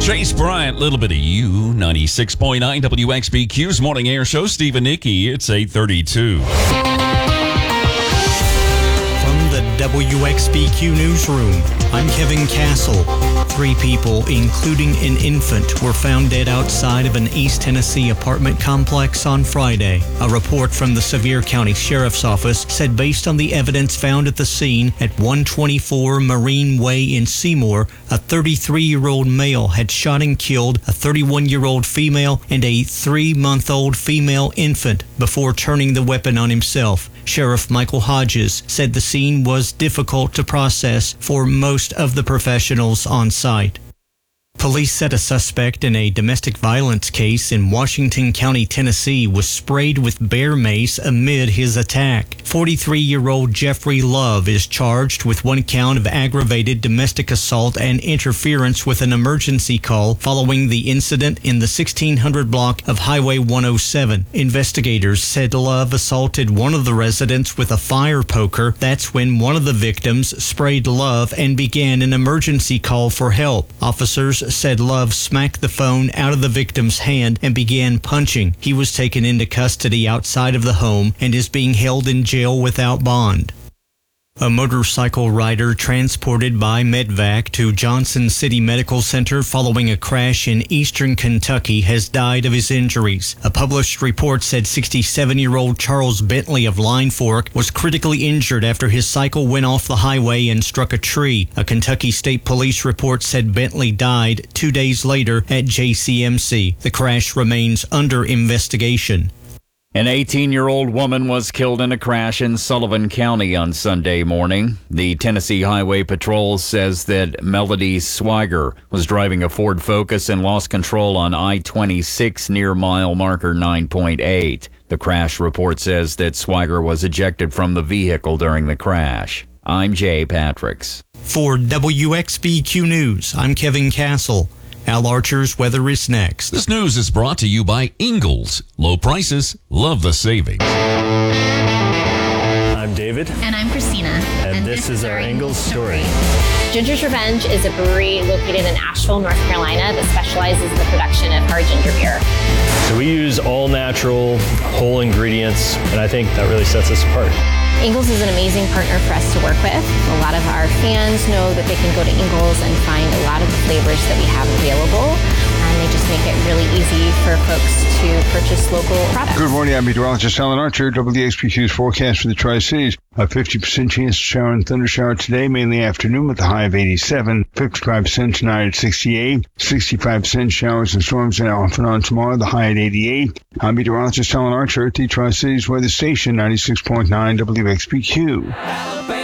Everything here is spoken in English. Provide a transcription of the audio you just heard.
Chase Bryant, little bit of you, 96.9 WXBQ's morning air show. Steve and Nikki, it's 8:32. From the WXBQ newsroom, I'm Kevin Castle. 3 people, including an infant, were found dead outside of an East Tennessee apartment complex on Friday. A report from the Sevier County Sheriff's Office said based on the evidence found at the scene at 124 Marine Way in Seymour, a 33-year-old male had shot and killed a 31-year-old female and a 3-month-old female infant before turning the weapon on himself. Sheriff Michael Hodges said the scene was difficult to process for most of the professionals on site. Police said a suspect in a domestic violence case in Washington County, Tennessee, was sprayed with bear mace amid his attack. 43-year-old Jeffrey Love is charged with 1 count of aggravated domestic assault and interference with an emergency call following the incident in the 1600 block of Highway 107. Investigators said Love assaulted one of the residents with a fire poker. That's when one of the victims sprayed Love and began an emergency call for help. Officers said Love smacked the phone out of the victim's hand and began punching. He was taken into custody outside of the home and is being held in jail without bond. A motorcycle rider transported by Medvac to Johnson City Medical Center following a crash in eastern Kentucky has died of his injuries. A published report said 67-year-old Charles Bentley of Line Fork was critically injured after his cycle went off the highway and struck a tree. A Kentucky State Police report said Bentley died 2 days later at JCMC. The crash remains under investigation. An 18-year-old woman was killed in a crash in Sullivan County on Sunday morning. The Tennessee Highway Patrol says that Melody Swiger was driving a Ford Focus and lost control on I-26 near mile marker 9.8. The crash report says that Swiger was ejected from the vehicle during the crash. I'm Jay Patricks. For WXBQ News, I'm Kevin Castle. Al Archer's weather is next. This news is brought to you by Ingalls. Low prices, love the savings. I'm David. And I'm Christina. And this is our Ingalls story. Ginger's Revenge is a brewery located in Asheville, North Carolina that specializes in the production of hard ginger beer. So we use all natural, whole ingredients, and I think that really sets us apart. Ingalls is an amazing partner for us to work with. A lot of our fans know that they can go to Ingalls and find a lot of the flavors that we have available, and they just make it really easy for folks to purchase local products. Good morning, I'm meteorologist Alan Archer. WXBQ's forecast for the Tri-Cities. A 50% chance of shower and thunder shower today, mainly afternoon with a high of 87, 55% tonight at 68, 65% showers and storms and off and on tomorrow, the high at 88. I'm meteorologist Alan Archer at the Tri-Cities Weather Station, 96.9 WXBQ.